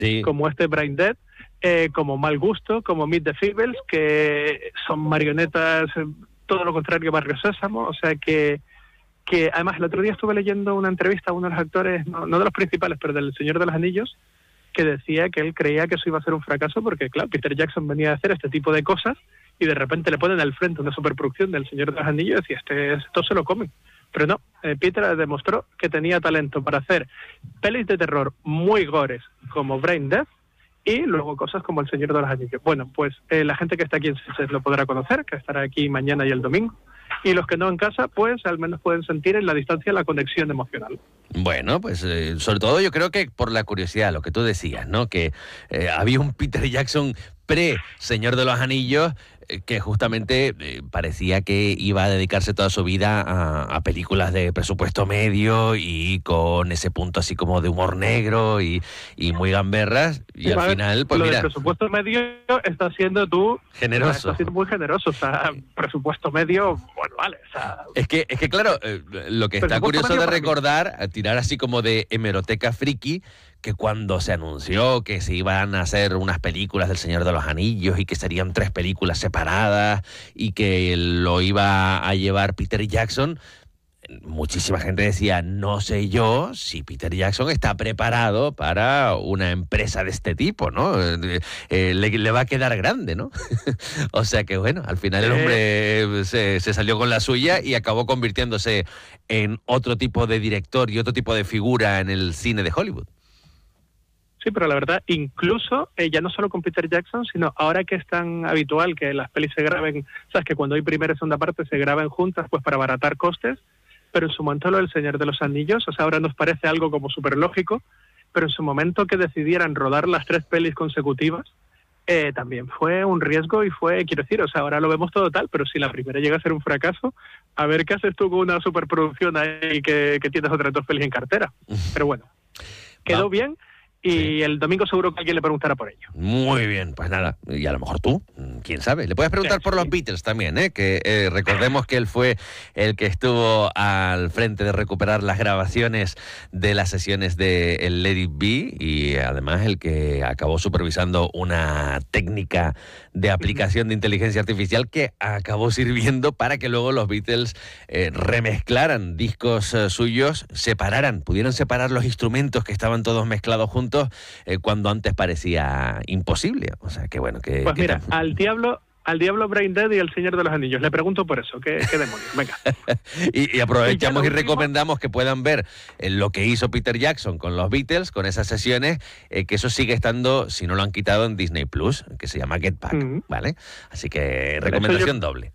sí, como este Brain Dead, como Mal Gusto, como Meet the Feebles, que son marionetas, todo lo contrario a Barrio Sésamo, o sea que además el otro día estuve leyendo una entrevista a uno de los actores, no de los principales, pero del Señor de los Anillos, que decía que él creía que eso iba a ser un fracaso porque, claro, Peter Jackson venía a hacer este tipo de cosas y de repente le ponen al frente una superproducción del Señor de los Anillos y decía, esto se lo comen. Pero no, Peter demostró que tenía talento para hacer pelis de terror muy gores como Brain Dead y luego cosas como El Señor de los Anillos. Bueno, pues la gente que está aquí en Sitges lo podrá conocer, que estará aquí mañana y el domingo. Y los que no en casa, pues al menos pueden sentir en la distancia la conexión emocional. Bueno, pues sobre todo yo creo que por la curiosidad, lo que tú decías, ¿no? Que había un Peter Jackson pre-Señor de los Anillos que justamente parecía que iba a dedicarse toda su vida a películas de presupuesto medio y con ese punto así como de humor negro y muy gamberras. Y sí, al final, pues lo mira... de presupuesto medio está siendo tú... generoso. Está siendo muy generoso. O sea, presupuesto medio, bueno, vale. O sea, es que claro, lo que está curioso de recordar, tirar así como de hemeroteca friki, que cuando se anunció que se iban a hacer unas películas del Señor de los Anillos y que serían 3 películas separadas y que lo iba a llevar Peter Jackson, muchísima gente decía, no sé yo si Peter Jackson está preparado para una empresa de este tipo, ¿no? Le va a quedar grande, ¿no? O sea que bueno, al final el hombre se salió con la suya y acabó convirtiéndose en otro tipo de director y otro tipo de figura en el cine de Hollywood. Sí, pero la verdad, incluso ya no solo con Peter Jackson, sino ahora que es tan habitual que las pelis se graben, sabes que cuando hay primera y segunda parte se graben juntas, pues para abaratar costes, pero en su momento lo del Señor de los Anillos, o sea, ahora nos parece algo como súper lógico, pero en su momento que decidieran rodar las 3 pelis consecutivas, también fue un riesgo y fue, quiero decir, o sea, ahora lo vemos todo tal, pero si la primera llega a ser un fracaso, a ver qué haces tú con una superproducción ahí que tienes otras 2 pelis en cartera. Pero bueno, quedó bien. Y sí, el domingo seguro que alguien le preguntará por ello. Muy bien, pues nada, y a lo mejor tú, quién sabe. Le puedes preguntar por los Beatles también, que recordemos que él fue el que estuvo al frente de recuperar las grabaciones de las sesiones de el Let It Be y además el que acabó supervisando una técnica de aplicación de inteligencia artificial que acabó sirviendo para que luego los Beatles remezclaran discos suyos, pudieron separar los instrumentos que estaban todos mezclados juntos cuando antes parecía imposible. O sea, que bueno, que... Pues mira, al diablo Brain Dead y el Señor de los Anillos. Le pregunto por eso, ¿qué demonios? Venga. y aprovechamos y recomendamos que puedan ver lo que hizo Peter Jackson con los Beatles, con esas sesiones, que eso sigue estando, si no lo han quitado, en Disney Plus, que se llama Get Back, ¿vale? Así que recomendación doble.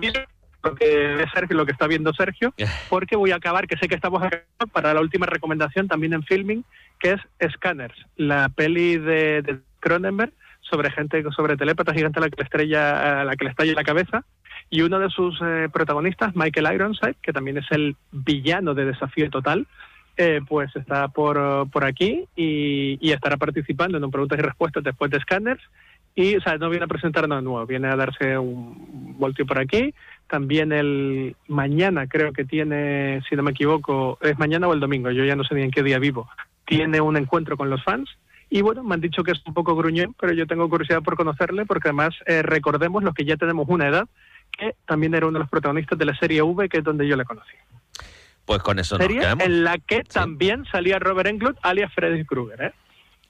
Lo que está viendo Sergio, porque voy a acabar, que sé que estamos acá para la última recomendación también en Filming, que es Scanners, la peli de Cronenberg sobre telépata gigante a la que le estalla la cabeza, y uno de sus protagonistas, Michael Ironside, que también es el villano de Desafío Total, pues está por aquí y estará participando en un preguntas y respuestas después de Scanners. Y, o sea, no viene a presentar nada nuevo, viene a darse un voltio por aquí. También el mañana, creo que tiene, si no me equivoco, es mañana o el domingo, yo ya no sé ni en qué día vivo, tiene un encuentro con los fans. Y bueno, me han dicho que es un poco gruñón, pero yo tengo curiosidad por conocerle, porque además recordemos los que ya tenemos una edad, que también era uno de los protagonistas de la serie V, que es donde yo le conocí. Pues con eso nos serie quedamos. En la que también salía Robert Englund, alias Freddy Krueger, ¿eh?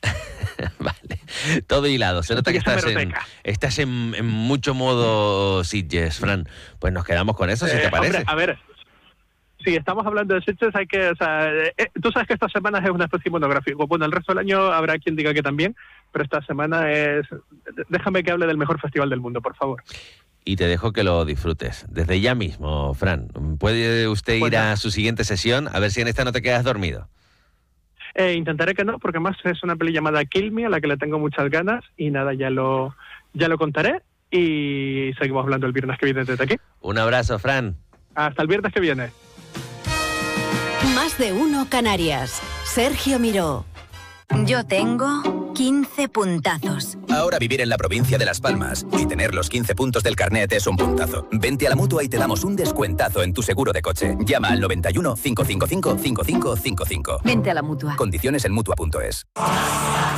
Vale, todo hilado. Se nota que estás en mucho modo Sitges, Fran. Pues nos quedamos con eso, si te parece. Hombre, a ver, si estamos hablando de Sitges, hay que, o sea, tú sabes que esta semana es una especie monográfica. Bueno, el resto del año habrá quien diga que también, pero esta semana es... Déjame que hable del mejor festival del mundo, por favor. Y te dejo que lo disfrutes. Desde ya mismo, Fran. ¿Puede usted ir a su siguiente sesión? A ver si en esta no te quedas dormido. Intentaré que no, porque más es una peli llamada Kill Me, a la que le tengo muchas ganas, y nada, ya lo contaré, y seguimos hablando el viernes que viene desde aquí. Un abrazo, Fran. Hasta el viernes que viene. Más de uno Canarias. Sergio Miró. Yo tengo 15 puntazos. Ahora vivir en la provincia de Las Palmas y tener los 15 puntos del carnet es un puntazo. Vente a la Mutua y te damos un descuentazo en tu seguro de coche. Llama al 91 555 5555. Vente a la Mutua. Condiciones en Mutua.es.